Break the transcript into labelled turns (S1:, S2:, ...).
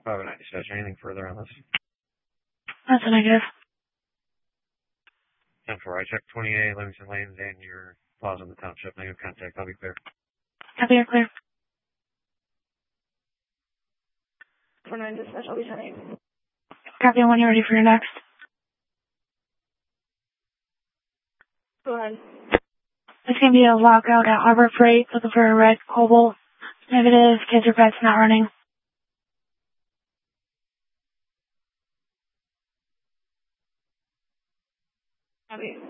S1: 509 dispatch. Anything further on this?
S2: That's a negative.
S1: 10-4. I checked 28 Livingston Lanes and your plaza in the township. Negative contact. I'll be clear.
S2: Copy, you're clear.
S3: 49 dispatch, I'll be sending.
S2: Copy, when you're ready for your next.
S3: Go ahead.
S2: It's going to be a lockout at Harbor Freight, looking for a red Cobalt. Negative, kids or pets not running.
S3: Copy.